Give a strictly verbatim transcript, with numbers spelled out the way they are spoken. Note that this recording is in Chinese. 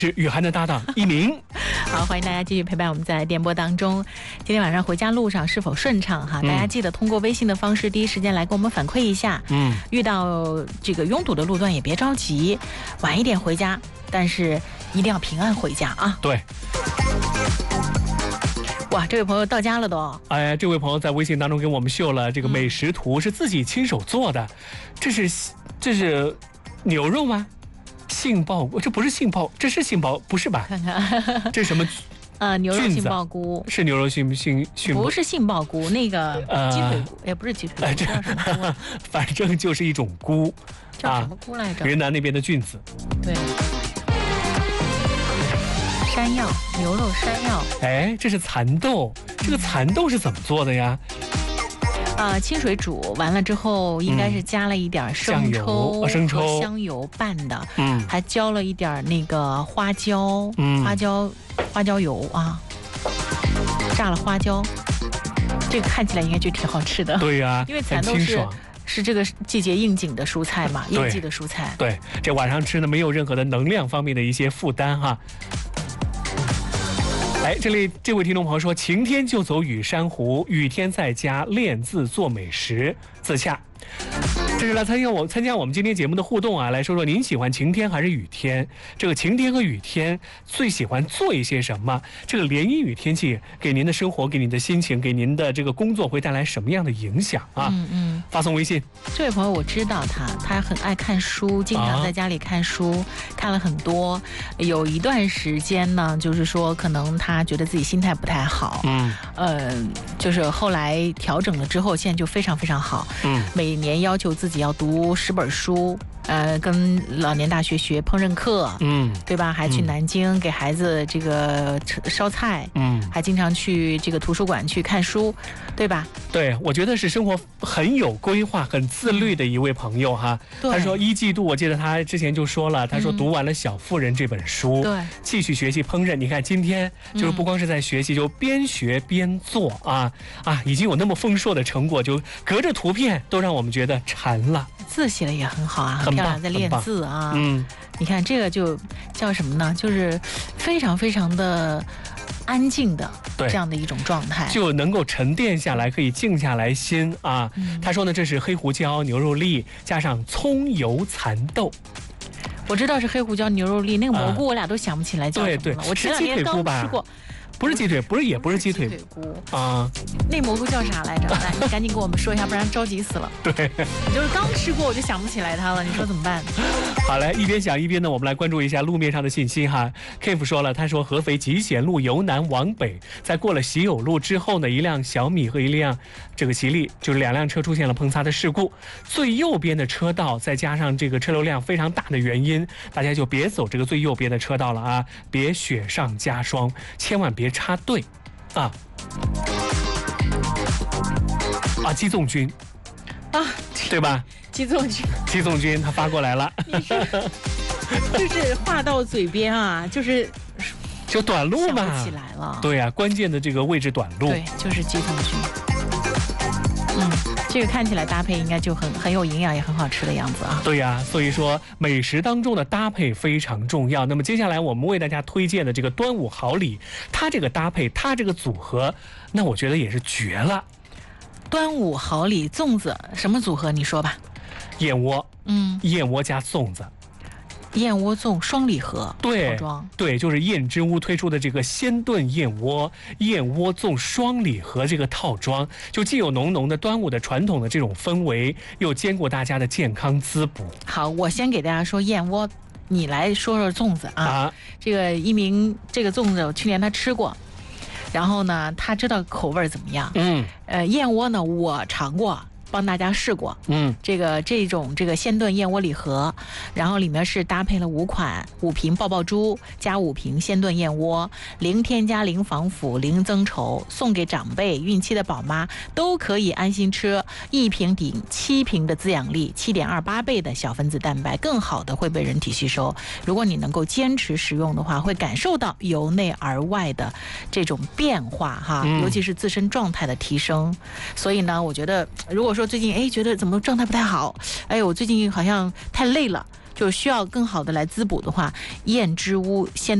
是雨涵的搭档一鸣。 好，欢迎大家继续陪伴我们在电波当中。今天晚上回家路上是否顺畅哈？嗯、大家记得通过微信的方式第一时间来给我们反馈一下。嗯，遇到这个拥堵的路段也别着急，晚一点回家，但是一定要平安回家啊。 对。 哇，这位朋友到家了都！ 哎，这位朋友在微信当中给我们秀了这个美食图，嗯、是自己亲手做的。这是这是牛肉吗？杏鲍菇，这不是杏鲍，这是杏鲍，不是吧？ 看看， 这是什么？ 呃，牛肉杏鲍菇是牛肉杏杏杏， 不是杏鲍菇，那个鸡腿菇，也、呃、不是鸡腿菇， 哎、 叫什么菇、啊？ 反正就是一种菇， 叫什么菇来着？ 啊、云南那边的菌子。 对。山药，牛肉山药。 哎，这是蚕豆，这个蚕豆是怎么做的呀？ 呃，清水煮完了之后，应该是加了一点生抽、 嗯、生抽和香油拌的， 嗯， 还浇了一点那个花椒，嗯，花椒花椒油啊，炸了花椒，这个看起来应该就挺好吃的。 对呀、啊， 因为蚕豆是是这个季节应景的蔬菜嘛，应季的蔬菜。 对，这晚上吃呢没有任何的能量方面的一些负担哈。哎，这里这位听众朋友说，晴天就走雨山湖，雨天在家练字做美食，自洽。这是来参加我参加我们今天节目的互动啊，来说说您喜欢晴天还是雨天？这个晴天和雨天最喜欢做一些什么？这个连阴雨天气给您的生活、给您的心情、给您的这个工作会带来什么样的影响啊？嗯嗯，发送微信。 这位朋友我知道他，他很爱看书，经常在家里看书，啊、看了很多。有一段时间呢，就是说可能他觉得自己心态不太好，嗯，呃，就是后来调整了之后，现在就非常非常好，嗯，每年要求自己要读十本书，呃，跟老年大学学烹饪课，嗯，对吧？还去南京给孩子这个烧菜，嗯，还经常去这个图书馆去看书，对吧？ 对，我觉得是生活很有规划、很自律的一位朋友哈。他说一季度，我记得他之前就说了，他说读完了《小妇人》这本书，对、嗯，继续学习烹饪。你看今天就是不光是在学习，就边学边做啊啊，已经有那么丰硕的成果，就隔着图片都让我们觉得馋了。 字写的也很好啊，很漂亮，在练字啊。嗯，你看这个就叫什么呢？就是非常非常的安静的这样的一种状态， 就能够沉淀下来，可以静下来心啊。嗯、他说呢，这是黑胡椒、牛肉粒加上葱油蚕豆。 我知道是黑胡椒、牛肉粒，那个蘑菇我俩都想不起来叫什么了。 对对， 我前两天刚吃过。 不是鸡腿，不是也不是鸡腿， 鸡腿菇啊，那蘑菇叫啥来着？来，你赶紧给我们说一下，不然着急死了。 对， 我就是刚吃过，我就想不起来它了，你说怎么办？ 好嘞，一边想一边呢，我们来关注一下路面上的信息哈。Kev 说了，他说合肥集贤路由南往北，在过了喜友路之后呢，一辆小米和一辆这个吉利，就是两辆车出现了碰擦的事故。最右边的车道再加上这个车流量非常大的原因，大家就别走这个最右边的车道了啊，别雪上加霜，千万别插队啊啊！机纵军啊，对吧？ 机纵军， 机纵军他发过来了， 就是话到嘴边啊，就是就短路嘛， 想不起来了。 对啊，关键的这个位置短路， 对，就是机纵军。嗯，这个看起来搭配应该就很很有营养，也很好吃的样子啊。 对呀、啊，所以说美食当中的搭配非常重要。那么接下来我们为大家推荐的这个端午好礼，它这个搭配，它这个组合，那我觉得也是绝了。 端午好礼粽子什么组合？你说吧。 燕窝，嗯，燕窝加粽子。 燕窝粽双礼盒对套装， 对，就是燕之屋推出的这个鲜炖燕窝燕窝粽双礼盒这个套装，就既有浓浓的端午的传统的这种氛围，又兼顾大家的健康滋补。 好，我先给大家说燕窝，你来说说粽子啊。啊这个一鸣这个粽子，我去年他吃过，然后呢，他知道口味怎么样。嗯，呃，燕窝呢，我尝过。帮大家试过，嗯，这个这种这个鲜炖燕窝礼盒，然后里面是搭配了五款五瓶爆爆珠加五瓶鲜炖燕窝，零添加、零防腐、零增稠，送给长辈、孕期的宝妈都可以安心吃。一瓶顶七瓶的滋养力，七点二八倍的小分子蛋白，更好的会被人体吸收。如果你能够坚持使用的话，会感受到由内而外的这种变化哈，尤其是自身状态的提升。所以呢，我觉得如果说最近哎觉得怎么状态不太好，哎我最近好像太累了， 就需要更好的来滋补的话，燕之屋先